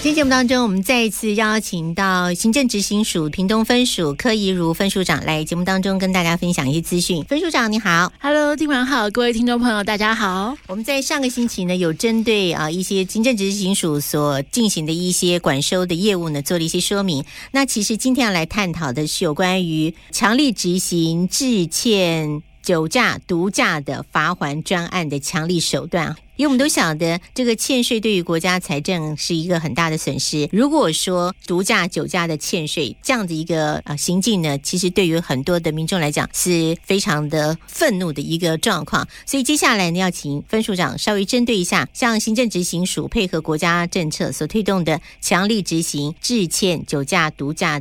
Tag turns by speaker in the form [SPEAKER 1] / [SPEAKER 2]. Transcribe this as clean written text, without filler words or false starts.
[SPEAKER 1] 今天节目当中，我们再一次邀请到行政执行署屏东分署柯怡如分署长来节目当中跟大家分享一些资讯。分署长你好。
[SPEAKER 2] Hello， 丁晚好，各位听众朋友大家好。
[SPEAKER 1] 我们在上个星期呢，有针对一些行政执行署所进行的一些管收的业务呢，做了一些说明。那其实今天要来探讨的是有关于强力执行制欠酒驾、毒驾的罚锾专案的强力手段。因为我们都晓得这个欠税对于国家财政是一个很大的损失，如果说毒驾、酒驾的欠税这样的一个行径呢，其实对于很多的民众来讲是非常的愤怒的一个状况。所以接下来呢，要请分署长稍微针对一下，像行政执行署配合国家政策所推动的强力执行制欠酒驾、毒驾